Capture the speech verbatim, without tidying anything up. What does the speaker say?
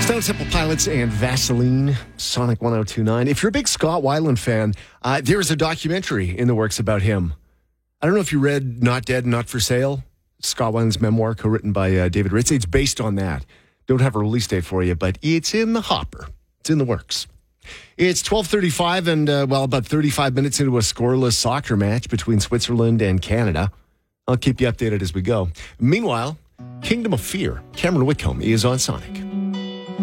Stone Temple Pilots and Vaseline, Sonic one oh two point nine. If you're a big Scott Weiland fan, uh, there is a documentary in the works about him. I don't know if you read Not Dead, Not For Sale, Scott Weiland's memoir, co-written by uh, David Ritz. It's based on that. Don't have a release date for you, but it's in the hopper. It's in the works. It's twelve thirty-five and, uh, well, about thirty-five minutes into a scoreless soccer match between Switzerland and Canada. I'll keep you updated as we go. Meanwhile, Kingdom of Fear, Cameron Whitcomb is on Sonic.